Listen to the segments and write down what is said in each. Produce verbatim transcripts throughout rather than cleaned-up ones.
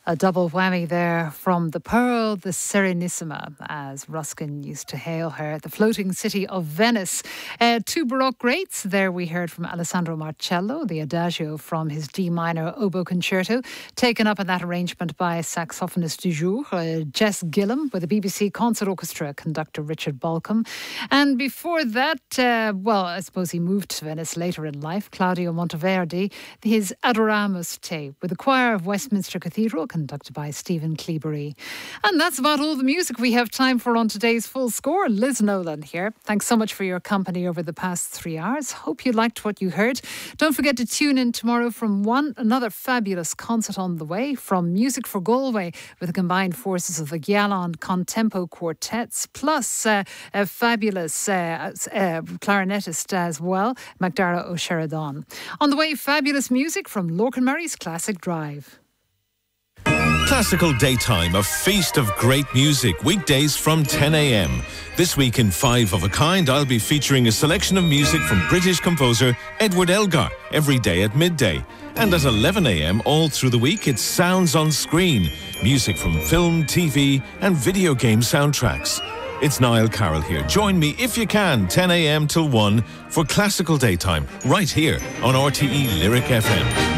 A double whammy there from the Pearl, the Serenissima, as Ruskin used to hail her, the floating city of Venice. Uh, two Baroque greats. There we heard from Alessandro Marcello, the Adagio from his D minor oboe concerto, taken up in that arrangement by saxophonist du jour, uh, Jess Gillum, with the B B C Concert Orchestra conductor Richard Balcom. And before that, uh, well, I suppose he moved to Venice later in life, Claudio Monteverdi, his Adoramus Te, with the choir of Westminster Cathedral, conducted by Stephen Cleabury. And that's about all the music we have time for on today's Full Score. Liz Nolan here. Thanks so much for your company over the past three hours. Hope you liked what you heard. Don't forget to tune in tomorrow from one another fabulous concert on the way from Music for Galway, with the combined forces of the Gialon Contempo Quartets, plus uh, a fabulous uh, uh, clarinetist as well, Macdara O'Sheridan. On the way, fabulous music from Lorcan Murray's Classic Drive. Classical Daytime, a feast of great music, weekdays from ten a m. This week in Five of a Kind, I'll be featuring a selection of music from British composer Edward Elgar every day at midday. And at eleven a m all through the week, it's Sounds on Screen, music from film, T V and video game soundtracks. It's Niall Carroll here. Join me if you can, ten a m till one for Classical Daytime, right here on R T E Lyric F M.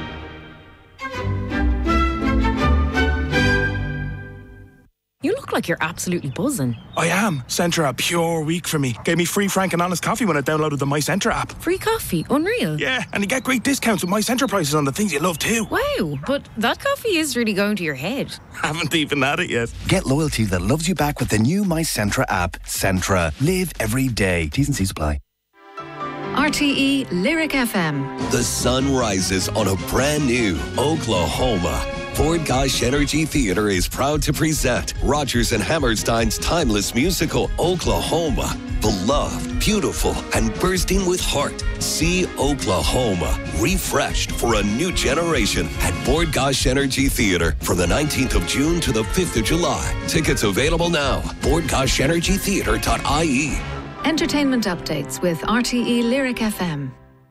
You look like you're absolutely buzzing. I am. Centra, a pure week for me. Gave me free frank and honest coffee when I downloaded the My Centra app. Free coffee? Unreal. Yeah, and you get great discounts with My Centra prices on the things you love too. Wow, but that coffee is really going to your head. Haven't even had it yet. Get loyalty that loves you back with the new My Centra app. Centra. Live every day. T's and C's apply. R T E Lyric F M. The sun rises on a brand new Oklahoma. Ford Gosh Energy Theatre is proud to present Rodgers and Hammerstein's timeless musical, Oklahoma. Beloved, beautiful, and bursting with heart. See Oklahoma, refreshed for a new generation at Ford Gosh Energy Theatre from the nineteenth of June to the fifth of July. Tickets available now. ford gosh energy theatre dot I E. Entertainment updates with R T E Lyric F M.